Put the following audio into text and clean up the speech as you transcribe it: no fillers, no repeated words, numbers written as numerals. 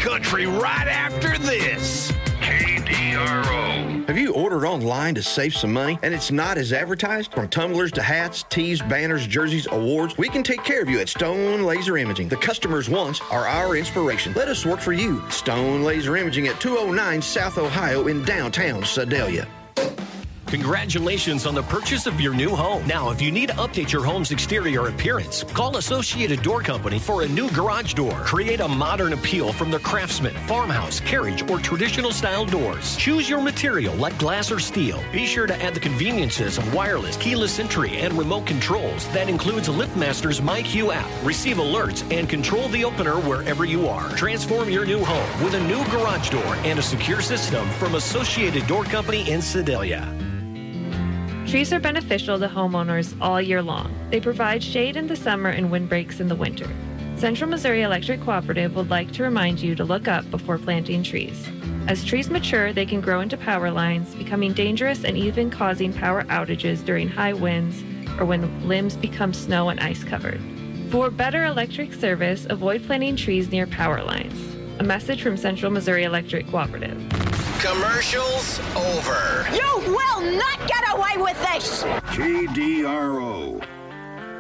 country right after this. KDRO. Have you ordered online to save some money and it's not as advertised? From tumblers to hats, tees, banners, jerseys, awards, we can take care of you at Stone Laser Imaging. The customer's wants are our inspiration. Let us work for you. Stone Laser Imaging at 209 South Ohio in downtown Sedalia. Congratulations on the purchase of your new home. Now, if you need to update your home's exterior appearance, call Associated Door Company for a new garage door. Create a modern appeal from their Craftsman, farmhouse, carriage, or traditional style doors. Choose your material like glass or steel. Be sure to add the conveniences of wireless, keyless entry, and remote controls. That includes LiftMaster's MyQ app. Receive alerts and control the opener wherever you are. Transform your new home with a new garage door and a secure system from Associated Door Company in Sedalia. Trees are beneficial to homeowners all year long. They provide shade in the summer and windbreaks in the winter. Central Missouri Electric Cooperative would like to remind you to look up before planting trees. As trees mature, they can grow into power lines, becoming dangerous and even causing power outages during high winds or when limbs become snow and ice covered. For better electric service, avoid planting trees near power lines. A message from Central Missouri Electric Cooperative. Commercials over. You will not get away with this! KDRO.